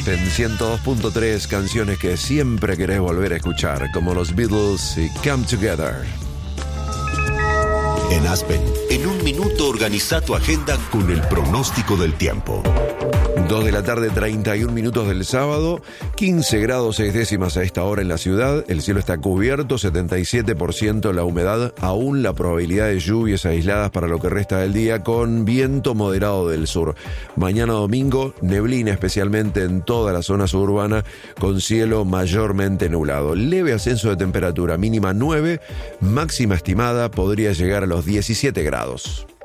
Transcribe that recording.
En 102.3, canciones que siempre querés volver a escuchar, como los Beatles y Come Together. En Aspen, en un minuto organiza tu agenda con el pronóstico del tiempo. 2 de la tarde, 31 minutos del sábado, 15 grados 6 décimas a esta hora en la ciudad, el cielo está cubierto, 77% la humedad, aún la probabilidad de lluvias aisladas para lo que resta del día con viento moderado del sur. Mañana domingo, neblina especialmente en toda la zona suburbana con cielo mayormente nublado. Leve ascenso de temperatura, mínima 9, máxima estimada podría llegar a los 17 grados.